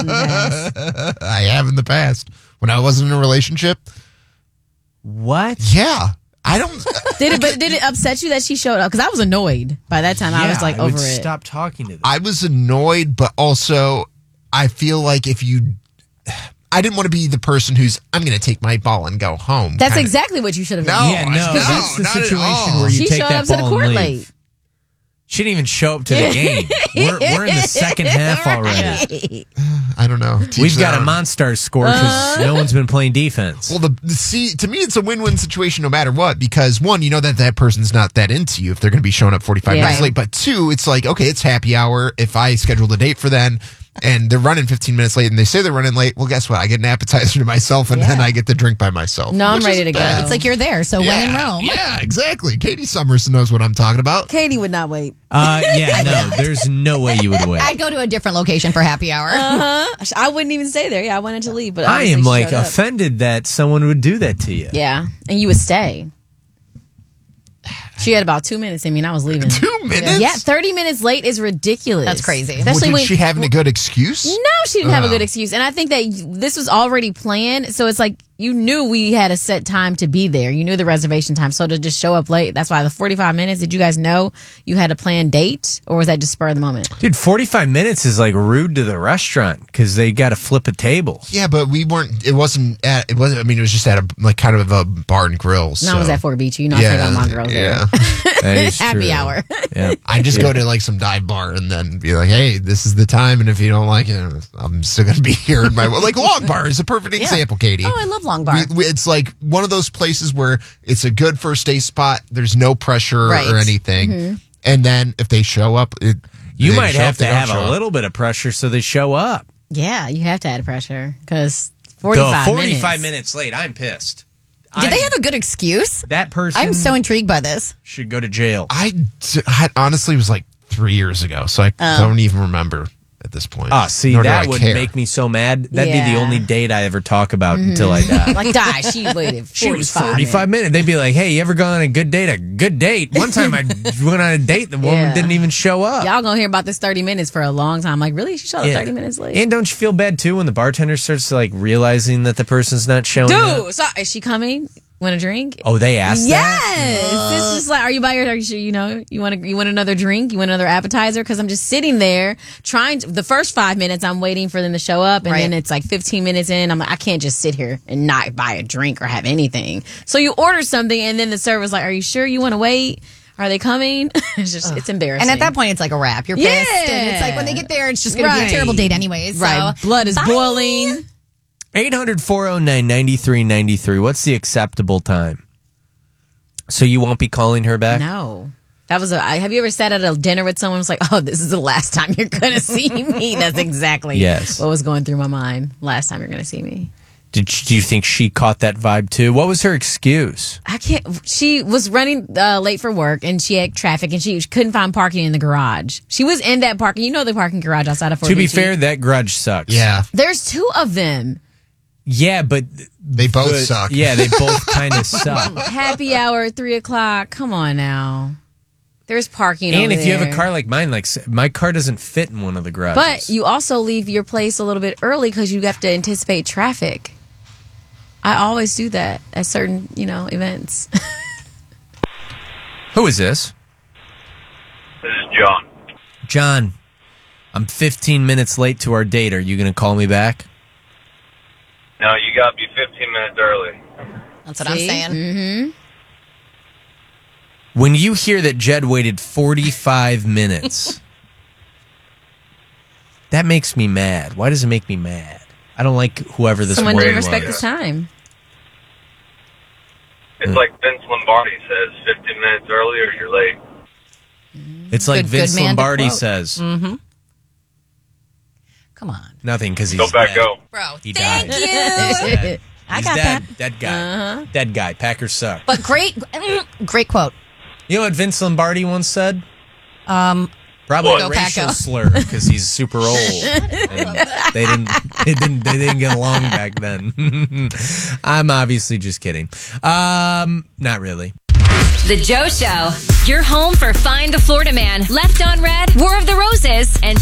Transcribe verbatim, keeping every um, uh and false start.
Yes. I have in the past. When I wasn't in a relationship. What? Yeah. I don't. Did it? But did it upset you that she showed up? Because I was annoyed by that time. Yeah, I was like I over would it. Stop talking to them. I was annoyed, but also I feel like if you. I didn't want to be the person who's, I'm going to take my ball and go home. That's kinda. exactly what you should have No, done. yeah, no, no, that's the not at situation all. where you She take showed that up to the ball court and leave. late. She didn't even show up to the game. We're, we're in the second half already. I don't know. Teach We've got their a own. Monstars score because no one's been playing defense. Well, the, the see to me, it's a win-win situation no matter what. Because one, you know that that person's not that into you if they're going to be showing up forty-five Yeah. minutes late. But two, it's like, okay, it's happy hour. If I scheduled a date for then and they're running fifteen minutes late and they say they're running late, well, guess what? I get an appetizer to myself and Yeah. then I get the drink by myself. No, I'm which ready is to go. bad. It's like you're there, so when in Rome. Yeah, exactly. Katie Summers knows what I'm talking about. Katie would not wait. Uh, yeah, no, there's no way you would wait. I'd go to a different location for happy hour. Uh-huh. I wouldn't even stay there. Yeah, I wanted to leave, but I obviously am she like showed up. offended that someone would do that to you. Yeah, and you would stay. She had about two minutes in me, and I was leaving. Two minutes? Yeah, thirty minutes late is ridiculous. That's crazy. Well, Especially did when she having a good excuse? No, she didn't have a Oh. good excuse. And I think that this was already planned. So it's like you knew we had a set time to be there. You knew the reservation time. So to just show up late, that's why the forty-five minutes, did you guys know you had a planned date? Or was that just spur of the moment? Dude, forty-five minutes is like rude to the restaurant because they got to flip a table. Yeah, but we weren't. It wasn't at. It wasn't. I mean, it was just at a like kind of a bar and grill. So. No, I was at Fort Beach. You know, I Yeah, think I'm my girls yeah. That is Happy true. hour. Yeah. I just go to like some dive bar and then be like, "Hey, this is the time, and if you don't like it, I'm still gonna be here." In my like Long Bar is a perfect example, Katie. Oh, I love Long Bar. We, we, it's like one of those places where it's a good first day spot. There's no pressure Right. or anything, Mm-hmm. and then if they show up, it, You they might show have up, they to don't have show a up. little bit of pressure so they show up. Yeah, you have to add pressure because The forty-five, forty-five minutes. minutes late, I'm pissed. Did I- they have a good excuse? That person I'm so intrigued by this. should go to jail. I, I honestly was like three years ago, so I don't even remember at this point. Ah, see, Nor do that I would care. make me so mad. That'd be Yeah. the only date I ever talk about until I die. Like, die. She waited forty-five She was minutes. forty-five minutes. They'd be like, hey, you ever gone on a good date? A good date? One time I went on a date, the woman Yeah. didn't even show up. Y'all gonna hear about this thirty minutes for a long time. Like, really? She showed up Yeah. thirty minutes late? And don't you feel bad, too, when the bartender starts to, like, realizing that the person's not showing up? Dude, so, is she coming? Want a drink? Oh, they asked that? Yes. It's just like, are you by your? Are you sure you know you want to? You want another drink? You want another appetizer? Because I'm just sitting there trying. To, the first five minutes, I'm waiting for them to show up, and Right. then it's like fifteen minutes in. I'm like, I can't just sit here and not buy a drink or have anything. So you order something, and then the server's like, "Are you sure you want to wait? Are they coming?" It's just, it's embarrassing. And at that point, it's like a wrap. You're pissed. Yeah. And it's like when they get there, it's just going to be Right. a terrible date anyways. So. right, blood is Bye. boiling. eight hundred, four oh nine, nine three nine three. What's the acceptable time? So you won't be calling her back? No. That was a. I- Have you ever sat at a dinner with someone who's like, "Oh, this is the last time you're gonna see me"? That's exactly Yes. what was going through my mind. Last time you're gonna see me. Did she, do you think she caught that vibe too? What was her excuse? I can't. She was running uh, late for work, and she had traffic, and she couldn't find parking in the garage. She was in that parking. You know the parking garage outside of Fort To be Beach. fair, that grudge sucks. Yeah, There's two of them. Yeah, but they both but- suck. Yeah, they both kind of suck. Happy hour, three o'clock. Come on now. There's parking. And over if you have a there. car like mine, like s- my car doesn't fit in one of the garages. But you also leave your place a little bit early because you have to anticipate traffic. I always do that at certain, you know, events. Who is this? This is John. John, I'm fifteen minutes late to our date. Are you going to call me back? No, you got to be fifteen minutes early. That's what See? I'm saying. Mm-hmm. When you hear that Jed waited forty-five minutes, that makes me mad. Why does it make me mad? I don't like whoever this Someone woman didn't respect was. his time. It's like Vince Lombardi says, fifteen minutes early or you're late. It's like Good- Vince good man to Lombardi quote. says. Mm-hmm. Come on. Nothing because he's Go back, dead. go. Bro, He thank died. you. He's dead. I He's got dead. that. Dead guy. Uh-huh. Dead guy. Packers suck. But great, great quote. You know what Vince Lombardi once said? Um, Probably Go a racial Paco. slur because he's super old. And they didn't. They didn't. They didn't get along back then. I'm obviously just kidding. Um, not really. The Joe Show. Your home for Find the Florida Man, Left on Red, War of the Roses, and